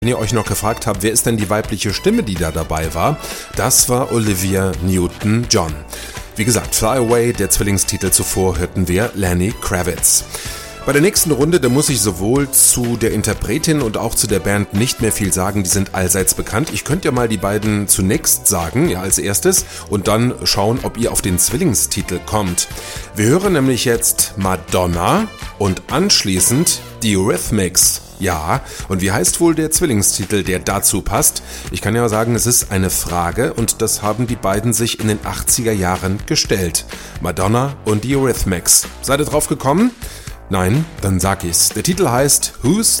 Wenn ihr euch noch gefragt habt, wer ist denn die weibliche Stimme, die da dabei war, das war Olivia Newton-John. Wie gesagt, Fly Away, der Zwillingstitel, zuvor hörten wir Lenny Kravitz. Bei der nächsten Runde, da muss ich sowohl zu der Interpretin und auch zu der Band nicht mehr viel sagen, die sind allseits bekannt. Ich könnte ja mal die beiden zunächst sagen, ja, als erstes, und dann schauen, ob ihr auf den Zwillingstitel kommt. Wir hören nämlich jetzt Madonna und anschließend die Eurythmics. Ja, und wie heißt wohl der Zwillingstitel, der dazu passt? Ich kann ja sagen, es ist eine Frage und das haben die beiden sich in den 80er Jahren gestellt. Madonna und die Eurythmics. Seid ihr drauf gekommen? Nein? Dann sag ich's. Der Titel heißt Who's